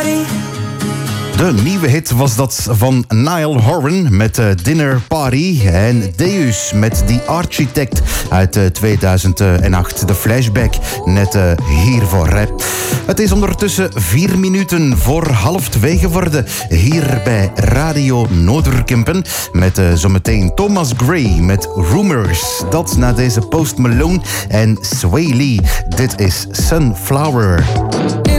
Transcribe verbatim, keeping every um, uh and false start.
party. De nieuwe hit was dat van Niall Horan met uh, Dinner Party. En Deus met The Architect uit uh, tweeduizend acht. De flashback net uh, hiervoor. Hè. Het is ondertussen vier minuten voor half twee geworden. Hier bij Radio Noorderkempen. Met uh, zometeen Thomas Gray met Rumors. Dat na deze Post Malone en Sway Lee. Dit is Sunflower. In